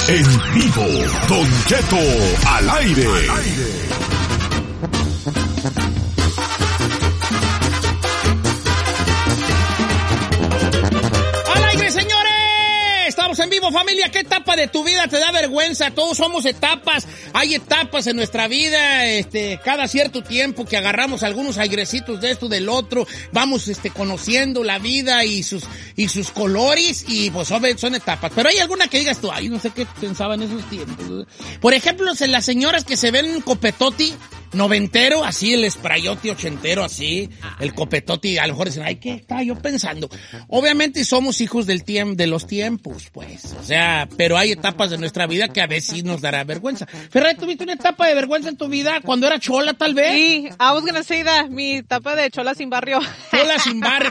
En vivo, Don Cheto al aire. ¡Al aire, señores! Estamos en vivo, familia. ¿Qué etapa de tu vida te da vergüenza? Todos somos etapas. Hay etapas en nuestra vida, cada cierto tiempo que agarramos algunos airecitos de esto, del otro. Vamos, conociendo la vida y sus colores y, pues, son etapas. Pero hay alguna que digas tú, ay, no sé qué pensaba en esos tiempos. Por ejemplo, las señoras que se ven en copetoti noventero, así, el sprayote ochentero, así, el copetoti, a lo mejor dicen, ay, ¿qué estaba yo pensando? Obviamente somos hijos de los tiempos, pues, o sea, pero hay etapas de nuestra vida que a veces sí nos dará vergüenza. Ferrari, ¿tuviste una etapa de vergüenza en tu vida cuando era chola, tal vez? Sí, I was gonna say that, mi etapa de chola sin barrio. Chola sin barrio,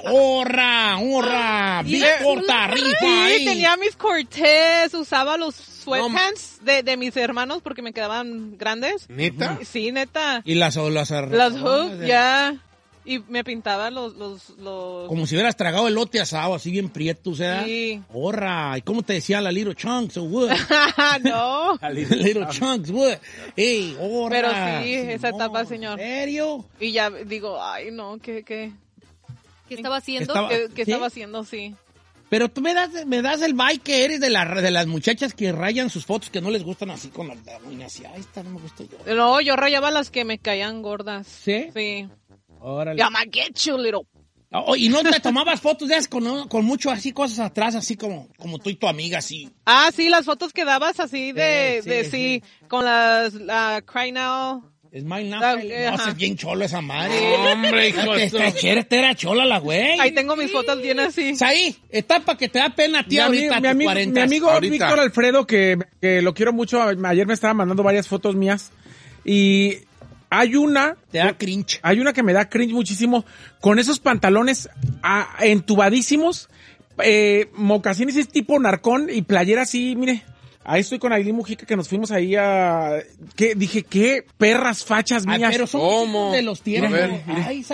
¡horra! ¡Bien corta, rifa! Sí, tenía mis Cortés, usaba los sweatpants de mis hermanos porque me quedaban grandes. ¿Neta? Sí, neta. Y las hoops, ya. Y me pintaba los... Como si hubieras tragado elote asado, así bien prieto, o sea. Sí. ¡Horra! ¿Y cómo te decía la Little Chunks of Wood? No. La Little Chunks Wood. ¡Ey, horra! Pero sí, esa etapa, señor. ¿En serio? Y ya digo, ay, no, ¿qué estaba haciendo? ¿Qué estaba haciendo? Sí. Pero tú me das el vibe que eres de las muchachas que rayan sus fotos que no les gustan así con las uñas así. Ay, esta no me gusta yo. No, yo rayaba las que me caían gordas. ¿Sí? Sí. Órale. I'ma get you, little. Oh, ¿y no te tomabas fotos de esas con mucho así cosas atrás, así como tú y tu amiga, así? Ah, sí, las fotos que dabas así sí. Con la Cry Now. Es my now. No, es bien cholo esa madre. Hombre, hijo de Esta era chola la güey. Ahí tengo mis fotos bien así. Ahí, etapa que te da pena a ti ahorita, a tus 40. Mi amigo Víctor Alfredo, que lo quiero mucho, ayer me estaba mandando varias fotos mías. Y hay una... Te da cringe. Hay una que me da cringe muchísimo, con esos pantalones entubadísimos, mocasines es tipo narcón y playera así, mire... Ahí estoy con Ailín Mujica que nos fuimos ahí dije, qué perras fachas mías. Pero son de los tiempos. Ay,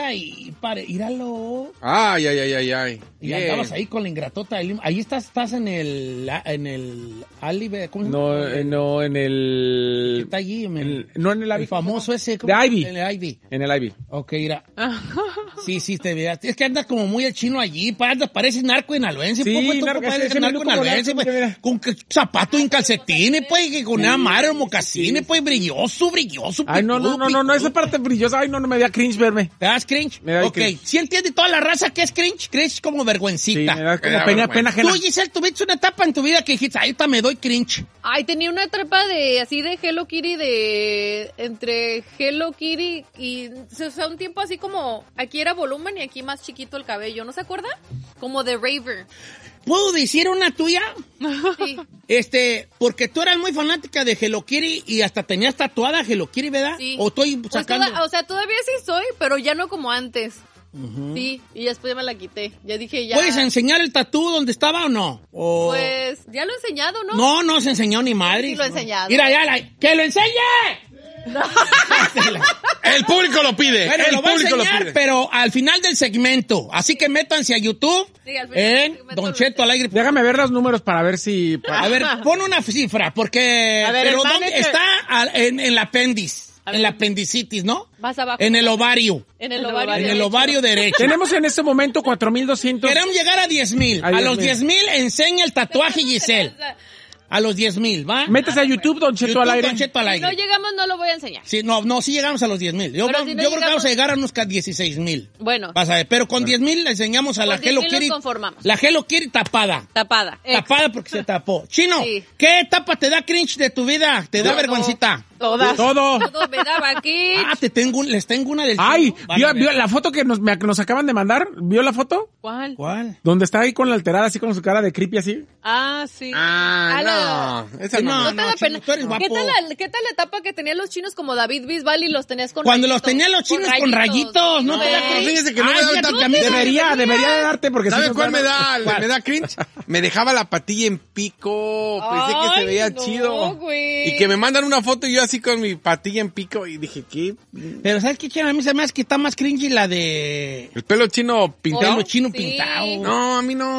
íralo. Ay. Y andabas ahí con la ingratota Ailín. Ahí estás en el Alive, ¿cómo se llama? No, en el... Está allí, no en el Ivy. El famoso ese. De Ivy. En el Ivy. En el Ivy. Ok, mira. Sí, te veas. Es que andas como muy el chino allí. Pareces narco inhaluense. Sí, pareces narco inhaluense. Con zapato en calcetines, pues, que con una madre, mocasines, pues, brilloso. Ay, no, esa parte brillosa. Ay, no me da cringe verme. ¿Te das cringe? Me da ok. cringe. ¿Sí entiende toda la raza que es cringe? Cringe es como vergüencita. Sí, me da como pena ajena. Tú, Giselle, tuviste una etapa en tu vida que dijiste, ahorita me doy cringe. Ay, tenía una etapa de Hello Kitty, entre Hello Kitty y, o sea, un tiempo así como, aquí era volumen y aquí más chiquito el cabello, ¿no se acuerda? Como de Raver. ¿Puedo decir una tuya? Sí. Porque tú eras muy fanática de Hello Kitty y hasta tenías tatuada Hello Kitty, ¿verdad? Sí. ¿O estoy Pues sacando? todavía sí soy, pero ya no como antes. Uh-huh. Sí, y después ya me la quité. Ya dije, ya. ¿Puedes enseñar el tatú donde estaba o no? Pues, ya lo he enseñado, ¿no? No se enseñó ni madre. Sí, lo he enseñado. Mira, ¡que lo enseñe! No. El público lo pide. Bueno, el lo voy a público enseñar, lo pide. pero al final del segmento. Así que métanse a YouTube Sí, al final del segmento Don Cheto al aire. Déjame ver los números para ver si... A ver, pon una cifra, porque... A ver, pero el ¿dónde manager. está? En el apéndice. En la apendicitis, ¿no? Más abajo. En el ovario. En el ovario. En el ovario derecho. Tenemos en este momento 4,200. Queremos llegar a 10,000. A los 10,000 enseña el tatuaje, Giselle. A los 10,000, ¿va? Métese a YouTube, Don Cheto al aire. Don Cheto al Si aire. no llegamos, no lo voy a enseñar. Sí, no, sí llegamos a los 10,000. Yo Pero creo si no que vamos llegamos- a llegar a unos 16,000. Bueno. Vas a ver, pero con 10,000 le enseñamos a la Con Hello 10,000 nos Kitty. conformamos. La Hello Kitty tapada. Tapada. Tapada porque se tapó. Chino, Sí. ¿qué etapa te da cringe de tu vida? ¿Te da Todo. vergüencita? Todas. Todo. Todo me daba aquí. Les tengo una del Ay, Chino. Van a ver. ¿vio la foto que nos acaban de mandar? ¿Vio la foto? ¿Cuál? ¿Cuál? Donde está ahí con la alterada, así con su cara de creepy, así. Ah, sí. No. Esa no. ¿No te da Chino, pena? tú eres guapo. ¿Qué tal la etapa que tenían los chinos como David Bisbal y los tenías con Cuando rayitos? los tenían los chinos con rayitos, ¿no te da No, cringe? fíjese que no me da fíjate tanta que a mí Debería de darte porque... ¿Sabe sí nos cuál me dan- da? Me da cringe. Me dejaba la patilla en pico. Pensé que se Ay, veía no, chido. güey. Y que me mandan una foto y yo así con mi patilla en pico y dije, ¿qué? Pero ¿sabes qué, Chino? A mí se me hace que está más cringy la de... ¿El pelo chino pintado? Pelo chino Sí. pintado. No, a mí no.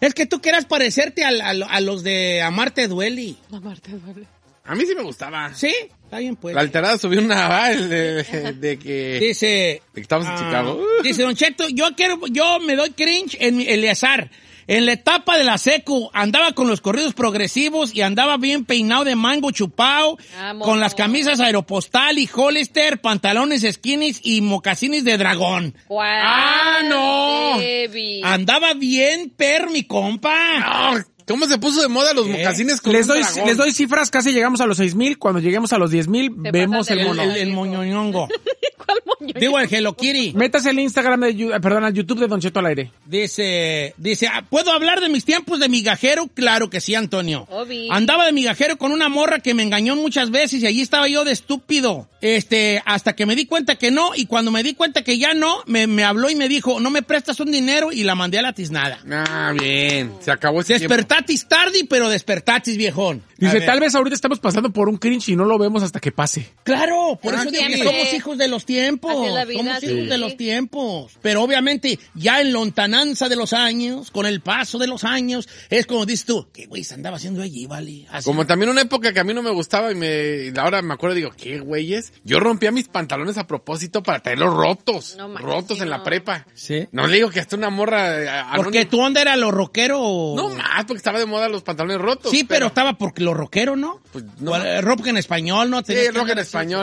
Es que tú quieras parecerte a los de Amarte Duele. Amarte duele. A mí sí me gustaba. ¿Sí? Está bien, pues. La alterada subió una de que Dice... estamos en Chicago. Dice, Don Cheto, yo me doy cringe en Eleazar. En la etapa de la secu, andaba con los corridos progresivos y andaba bien peinado de mango chupado, con las camisas Aeropostal y Hollister, pantalones skinnies y mocasines de dragón. Wow. ¡Ah, no! Baby. Andaba bien mi compa. No, ¿cómo se puso de moda los mocasines con un dragón? Les doy cifras, casi llegamos a los 6,000. Cuando lleguemos a los 10,000, vemos el mono. El moñoñongo. ¿Cuál moño? Digo, el Hello Kitty. Métase al Instagram al YouTube de Don Cheto al aire. Dice, ¿puedo hablar de mis tiempos de migajero? Claro que sí, Antonio. Obvio. Andaba de migajero con una morra que me engañó muchas veces y allí estaba yo de estúpido. Hasta que me di cuenta que no, y cuando me di cuenta que ya no, me habló y me dijo, no me prestas un dinero, y la mandé a la tiznada. Ah, bien. Se acabó ese tiempo. Despertatis tardi, pero despertatis, viejón. Dice, tal vez ahorita estamos pasando por un cringe y no lo vemos hasta que pase. Claro, por eso digo que siempre. somos hijos de los tiempos. Así es la vida, Somos sí. hijos de los tiempos. Pero obviamente, ya en lontananza de los años, con el paso de los años, es como dices tú, ¿qué güey se andaba haciendo allí, vale? Así. Como también una época que a mí no me gustaba y ahora me acuerdo y digo, ¿qué güeyes? Yo rompía mis pantalones a propósito para traerlos rotos. No manches, rotos en la no. prepa. Sí. No le digo que hasta una morra... Porque tu onda era lo rockero. No más, porque estaba de moda los pantalones rotos. Sí, pero estaba porque lo rockero, ¿no? Pues no. O, rock en español, ¿no? Sí, rock en español.